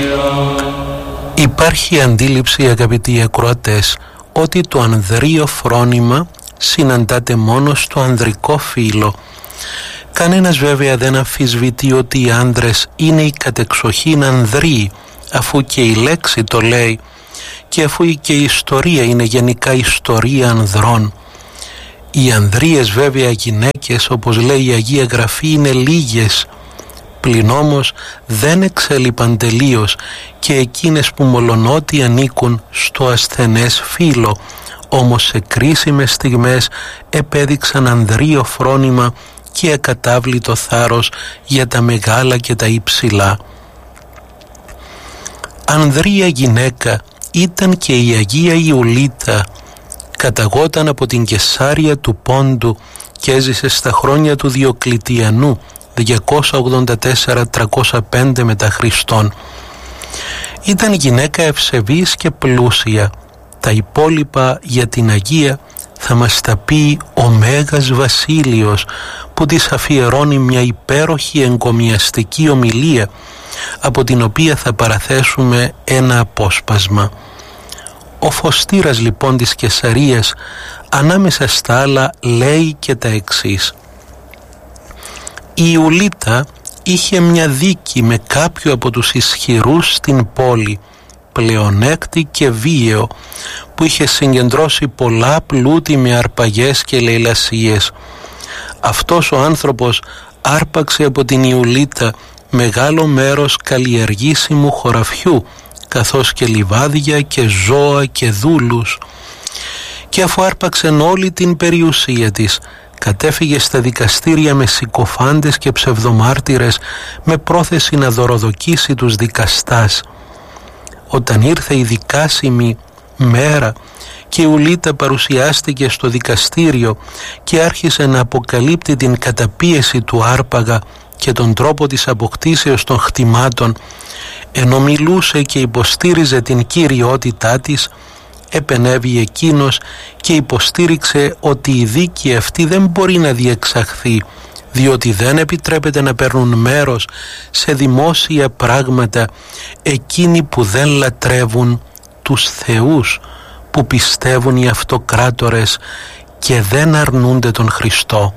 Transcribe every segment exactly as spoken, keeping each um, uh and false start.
Υπάρχει αντίληψη, αγαπητοί ακροατές, ότι το ανδρείο φρόνημα συναντάται μόνο στο ανδρικό φύλο. Κανένας βέβαια δεν αμφισβητεί ότι οι άνδρες είναι οι κατεξοχήν ανδρείοι, αφού και η λέξη το λέει και αφού και η ιστορία είναι γενικά ιστορία ανδρών. Οι ανδρείες βέβαια γυναίκες, όπως λέει η Αγία Γραφή, είναι λίγες, πλην όμως δεν εξέλιπαν τελείως και εκείνες που μολονότι ανήκουν στο ασθενές φύλο, όμως σε κρίσιμες στιγμές επέδειξαν ανδρείο φρόνημα και ακατάβλητο θάρρος για τα μεγάλα και τα υψηλά. Ανδρεία γυναίκα ήταν και η Αγία Ιουλίτα. Καταγόταν από την Κεσάρια του Πόντου και έζησε στα χρόνια του Διοκλητιανού διακόσια ογδόντα τέσσερα με τριακόσια πέντε μετά Χριστόν. Ήταν γυναίκα ευσεβής και πλούσια. Τα υπόλοιπα για την Αγία θα μας τα πει ο Μέγας Βασίλειος, που της αφιερώνει μια υπέροχη εγκομιαστική ομιλία, από την οποία θα παραθέσουμε ένα απόσπασμα. Ο Φωστήρας λοιπόν της Κεσαρίας ανάμεσα στα άλλα λέει και τα εξής: η Ιουλίτα είχε μια δίκη με κάποιο από τους ισχυρούς στην πόλη, πλεονέκτη και βίαιο, που είχε συγκεντρώσει πολλά πλούτη με αρπαγές και λαιλασίες. Αυτός ο άνθρωπος άρπαξε από την Ιουλίτα μεγάλο μέρος καλλιεργήσιμου χωραφιού, καθώς και λιβάδια και ζώα και δούλους, και αφού άρπαξεν όλη την περιουσία της, κατέφυγε στα δικαστήρια με συκοφάντες και ψευδομάρτυρες, με πρόθεση να δωροδοκίσει τους δικαστάς. Όταν ήρθε η δικάσιμη μέρα και η Ιουλίτα παρουσιάστηκε στο δικαστήριο και άρχισε να αποκαλύπτει την καταπίεση του άρπαγα και τον τρόπο της αποκτήσεως των χτιμάτων, ενώ μιλούσε και υποστήριζε την κυριότητά της, επενέβη εκείνος και υποστήριξε ότι η δίκη αυτή δεν μπορεί να διεξαχθεί, διότι δεν επιτρέπεται να παίρνουν μέρος σε δημόσια πράγματα εκείνοι που δεν λατρεύουν τους θεούς, που πιστεύουν οι αυτοκράτορες και δεν αρνούνται τον Χριστό.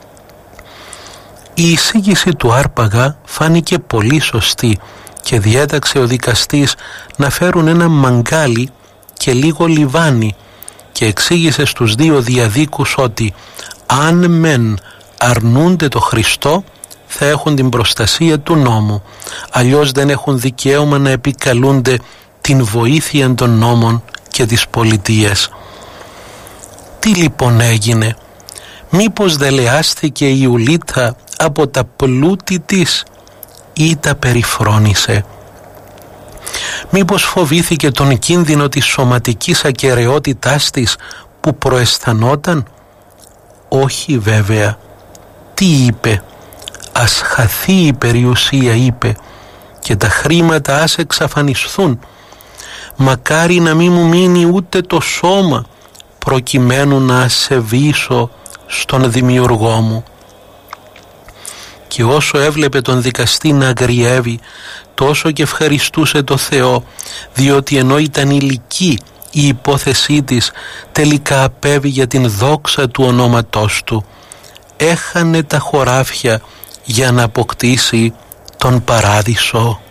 Η εισήγηση του άρπαγα φάνηκε πολύ σωστή και διέταξε ο δικαστής να φέρουν ένα μαγκάλι και λίγο λιβάνι και εξήγησε στους δύο διαδίκους ότι αν μεν αρνούνται το Χριστό θα έχουν την προστασία του νόμου, αλλιώς δεν έχουν δικαίωμα να επικαλούνται την βοήθεια των νόμων και της πολιτείας. Τι λοιπόν έγινε? Μήπως δελεάστηκε η Ιουλίτα από τα πλούτη της ή τα περιφρόνησε? Μήπως φοβήθηκε τον κίνδυνο της σωματικής ακεραιότητάς της που προαισθανόταν? Όχι βέβαια. Τι είπε? Ας χαθεί η περιουσία, είπε, και τα χρήματα ας εξαφανιστούν. Μακάρι να μην μου μείνει ούτε το σώμα, προκειμένου να ασεβήσω στον δημιουργό μου. Και όσο έβλεπε τον δικαστή να αγριεύει, τόσο και ευχαριστούσε το Θεό, διότι ενώ ήταν ηλική η υπόθεσή της, τελικά απέβη για την δόξα του ονόματός του. Έχανε τα χωράφια για να αποκτήσει τον παράδεισο.